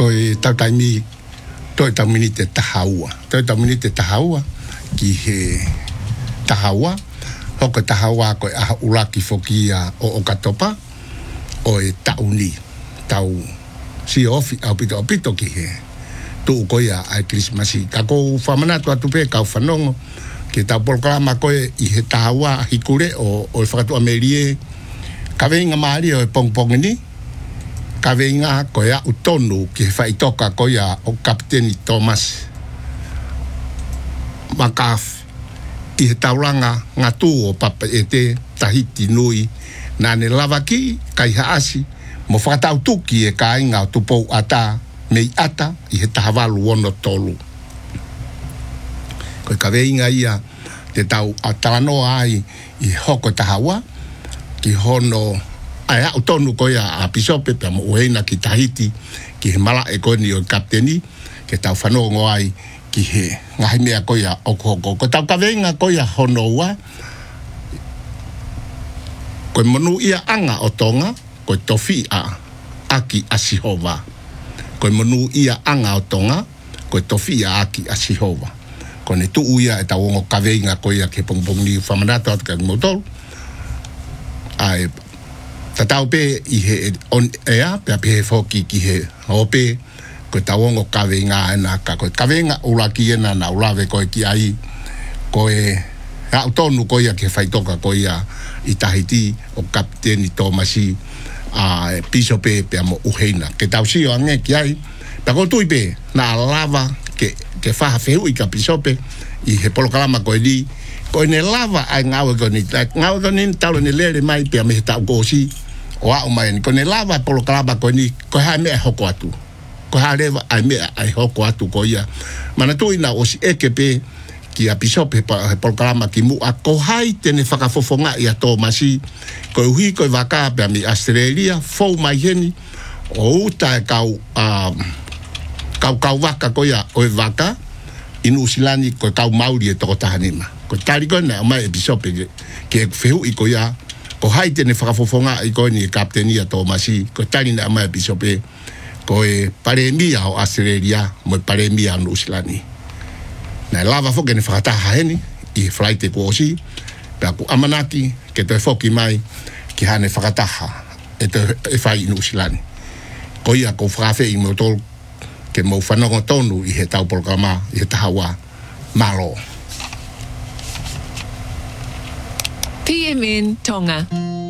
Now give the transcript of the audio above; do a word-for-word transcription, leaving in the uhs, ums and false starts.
koe tautaimi toi tamini te tahaua. Toi tamini te tahaua ki he tahaua. Hoko tahaua koe aha uraki fokia o okatopa o e tauni. Tau si ofi au pito pito ki he. Tu koia ai Krismasi. Kako whamanatu atu pe kau whanongo. Ke tau programa koe i he tahaua hikure o o whakatu amerie. Ka veinga maari o e pongpongini. Ka veinga koe a utonu ki he whaitoka koe a o Kapiteni Thomas Makaf i he tauranga ngā tū o papa e te tahiti nui nāne lavaki kai haasi mo whakatau tuki e ka inga o tupou ata mei ata i he tahawalu ono tolu. Koe ka veinga ia te tau atalanoa ai i hoko tahawa ki hono ai au tonu koe a pisope pe mo uheina ki Tahiti ki he mala e koe ni o kapteni ke tau whanongo ai ki he ngahi mea koe a okohoko. Ko tau ka veinga koe a hono ua koe monu ia anga o tonga koe tofi a aki a Sihova. Koe monu ia anga o tonga koe tofi a aki a Sihova. Ko ne tuu ia e tau ongo ka veinga koe a ke pongpong ni whamanato atu ka ngotol. Ai tatau pe i he on ea pe pe he foki ki he hope ko tawongo ka venga na ka ko ka venga ulaki ena na ulave ko ki ai ko e ha tonu ko ia ke faitoka ko ia i Tahiti o Kapiteni Tomasi a piso pe pe mo uheina ke tau si o ange ki ai pa ko tui pe na lava ke ke fa feu i ka piso pe i he polokalama ko di ko ne lava ai ngawe ko ni ngawe ko ni tau ne lere mai pe me tau ko si o a mai ko ne lava polo kalaba ko ni ko ha me hoko atu ko ha leva ai me ai hoko atu ko ia mana tu ina o si ekepe ki a pisope pa polo kalama ki mu a ko hai tene whakafofonga ia Tomasi ko hui ko vaka pe mi Australia fo mai heni o uta kau um, kau kau waka ko ia o vaka inu silani ko kau mauri e toko tahanima ko tari ko na mai pisope ke feu i ko ia ko hai tene whakafofonga i koe ni Kapiteni Tomasi ko tani na mai pisope ko e paremia o Australia mo paremia no Usilani na lava foke ne whakataha heni i flight ko osi pa ku amanaki ke te foki mai ki hane whakataha e te e whai no Usilani ko ia ko whakafe i motol ke mo whanongo tonu i he tau programa i he tahawa malo P M N Tonga.